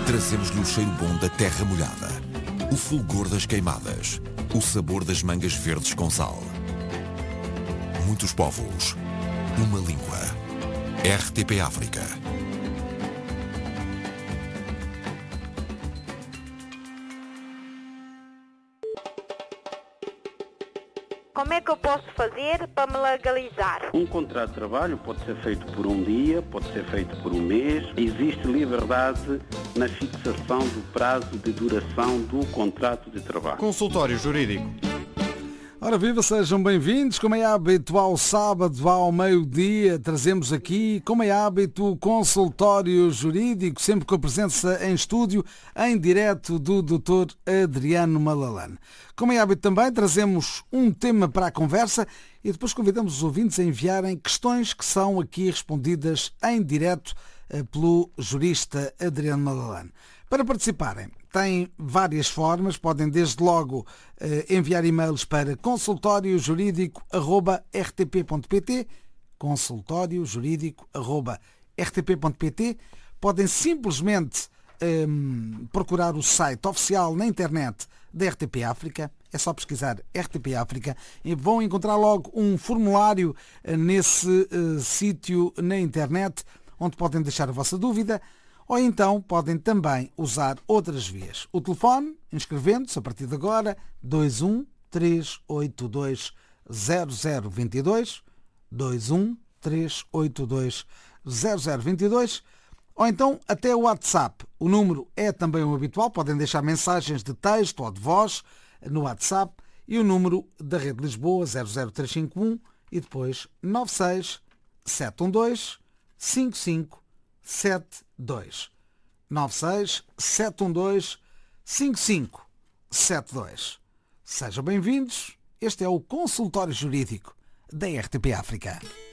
Trazemos-lhe o cheiro bom da terra molhada, o fulgor das queimadas, o sabor das mangas verdes com sal. Muitos povos, uma língua. RTP África. Como é que eu posso fazer para me legalizar? Um contrato de trabalho pode ser feito por um dia, pode ser feito por um mês. Existe liberdade na fixação do prazo de duração do contrato de trabalho. Consultório Jurídico. Ora viva, sejam bem-vindos. Como é hábito, ao sábado, ao meio-dia, trazemos aqui, como é hábito, o consultório jurídico, sempre com a presença em estúdio, em direto do Dr. Adriano Malalane. Como é hábito também, trazemos um tema para a conversa e depois convidamos os ouvintes a enviarem questões que são aqui respondidas em direto pelo jurista Adriano Malalane. Para participarem, têm várias formas, podem desde logo enviar e-mails para consultoriojuridico@rtp.pt, consultoriojuridico@rtp.pt, podem simplesmente procurar o site oficial na internet da RTP África, é só pesquisar RTP África e vão encontrar logo um formulário nesse sítio na internet onde podem deixar a vossa dúvida. Ou então podem também usar outras vias. O telefone, inscrevendo-se a partir de agora, 21 382 0022, 21 382 0022, ou então até o WhatsApp. O número é também o habitual, podem deixar mensagens de texto ou de voz no WhatsApp e o número da Rede Lisboa, 00351 e depois 96 712 5572. 96 712 5572. Sejam bem-vindos. Este é o Consultório Jurídico da RTP África.